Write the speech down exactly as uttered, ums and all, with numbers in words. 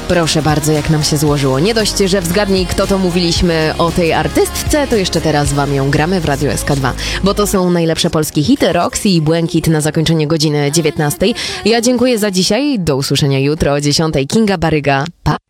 Proszę bardzo, jak nam się złożyło. Nie dość, że w Zgadnij, kto to mówiliśmy o tej artystce, to jeszcze teraz wam ją gramy w Radiu S K dwa. Bo to są najlepsze polskie hity, Roxy i Błękit na zakończenie godziny dziewiętnastej. Ja dziękuję za dzisiaj. Do usłyszenia jutro o dziesiątej. Kinga Baryga. Pa!